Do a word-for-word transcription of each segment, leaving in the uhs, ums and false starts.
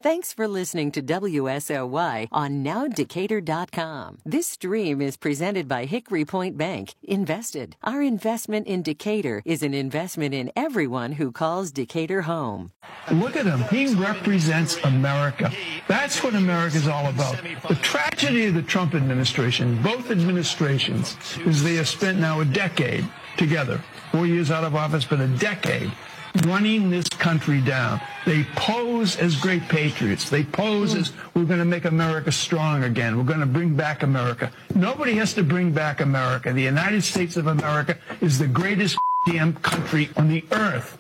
Thanks for listening to W S O Y on now decatur dot com. This stream is presented by Hickory Point Bank. Invested. Our investment in Decatur is an investment in everyone who calls Decatur home. Look at him. He represents America. That's what America's all about. The tragedy of the Trump administration, both administrations, is they have spent now a decade together, four years out of office, but a decade, running this country down. They pose as great patriots. They pose as we're going to make America strong again. We're going to bring back America. Nobody has to bring back America. The United States of America is the greatest damn country on the earth.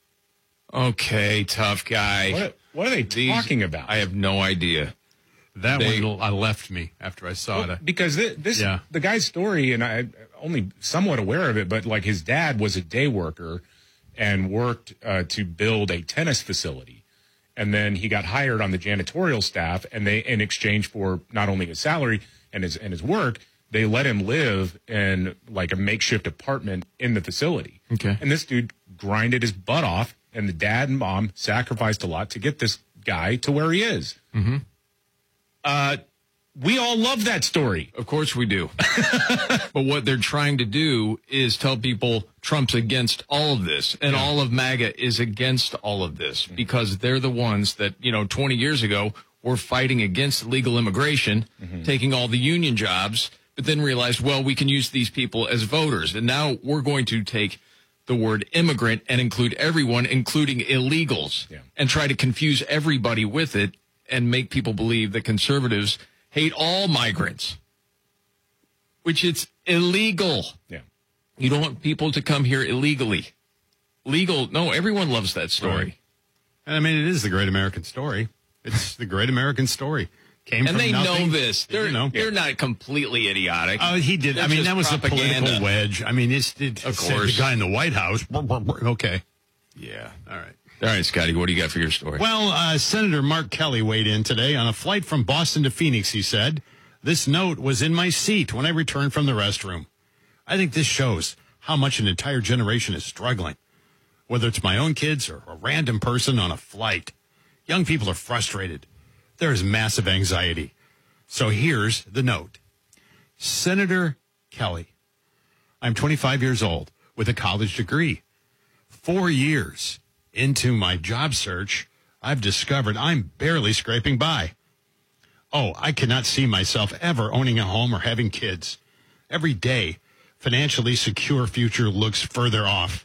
Okay, tough guy. What, what are they These, talking about? I have no idea. That They- one uh, left me after I saw Well, it. because this, this Yeah. the guy's story, and I only somewhat aware of it, but like his dad was a day worker and worked uh, to build a tennis facility, and then he got hired on the janitorial staff, and they, in exchange for not only his salary and his and his work, they let him live in like a makeshift apartment in the facility. Okay. And this dude grinded his butt off, and the dad and mom sacrificed a lot to get this guy to where he is. Mm-hmm. Uh, we all love that story. Of course we do. But what they're trying to do is tell people Trump's against all of this, and Yeah. all of MAGA is against all of this because they're the ones that, you know, twenty years ago were fighting against legal immigration, Mm-hmm. taking all the union jobs, but then realized, well, we can use these people as voters. And now we're going to take the word immigrant and include everyone, including illegals, Yeah. and try to confuse everybody with it and make people believe that conservatives hate all migrants, which it's illegal. Yeah. You don't want people to come here illegally. Legal, no, everyone loves that story. Right. And I mean, it is the great American story. It's the great American story. Came And from they nothing. know this. They're, You know. they're not completely idiotic. Oh, he did. They're I mean, just that was a propaganda. political wedge. I mean, it's it, Of said course. the guy in the White House. Okay. Yeah. All right. All right, Scotty, what do you got for your story? Well, uh, Senator Mark Kelly weighed in today on a flight from Boston to Phoenix. He said, "This note was in my seat when I returned from the restroom. I think this shows how much an entire generation is struggling, whether it's my own kids or a random person on a flight. Young people are frustrated. There is massive anxiety. So here's the note. Senator Kelly, I'm twenty-five years old with a college degree. Four years into my job search, I've discovered I'm barely scraping by. Oh, I cannot see myself ever owning a home or having kids. Every day, financially secure future looks further off."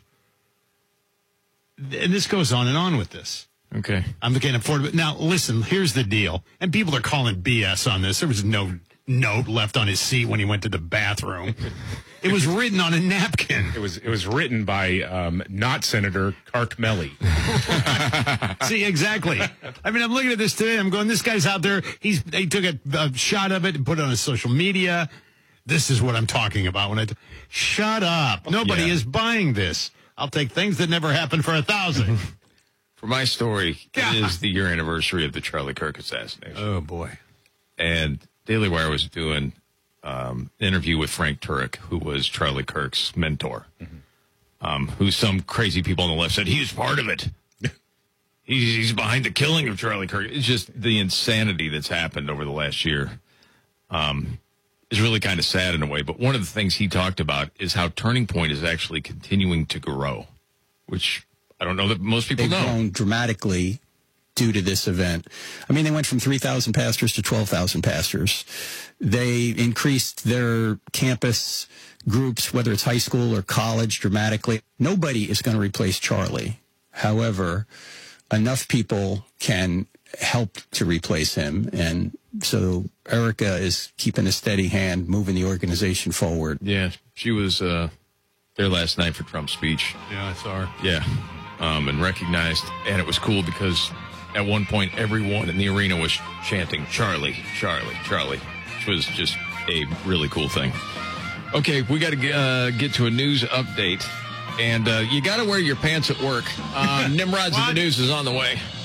And this goes on and on with this. Okay. I'm looking at affordable. Now, listen, here's the deal. And people are calling B S on this. There was no note left on his seat when he went to the bathroom. It was written on a napkin. It was it was written by um, not Senator Cartmelli. See, exactly. I mean, I'm looking at this today. I'm going, this guy's out there. He's He took a, a shot of it and put it on his social media. This is what I'm talking about. When I t- Shut up. Nobody Yeah. is buying this. I'll take things that never happened for a thousand. For my story, Yeah. it is the year anniversary of the Charlie Kirk assassination. Oh, boy. And Daily Wire was doing um, an interview with Frank Turek, who was Charlie Kirk's mentor, um, who some crazy people on the left said he was part of it. he's, he's behind the killing of Charlie Kirk. It's just the insanity that's happened over the last year um, is really kind of sad in a way. But one of the things he talked about is how Turning Point is actually continuing to grow, which I don't know that most people They've know. grown dramatically due to this event. I mean, they went from three thousand pastors to twelve thousand pastors. They increased their campus groups, whether it's high school or college, dramatically. Nobody is going to replace Charlie. However, enough people can help to replace him. And so Erica is keeping a steady hand, moving the organization forward. Yeah, she was uh, there last night for Trump's speech. Yeah, I saw her. Yeah, um, and recognized, and it was cool because at one point everyone in the arena was chanting Charlie, Charlie, Charlie, which was just a really cool thing. Okay, we got to uh, get to a news update, and uh, you got to wear your pants at work. Uh, Nimrods of the News is on the way.